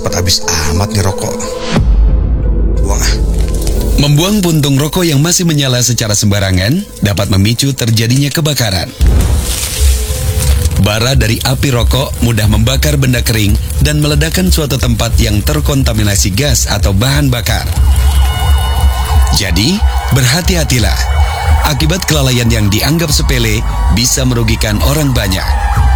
cepat habis amat nih rokok. Buang ah. Membuang puntung rokok yang masih menyala secara sembarangan dapat memicu terjadinya kebakaran. Bara dari api rokok mudah membakar benda kering dan meledakkan suatu tempat yang terkontaminasi gas atau bahan bakar. Jadi, berhati-hatilah. Akibat kelalaian yang dianggap sepele bisa merugikan orang banyak.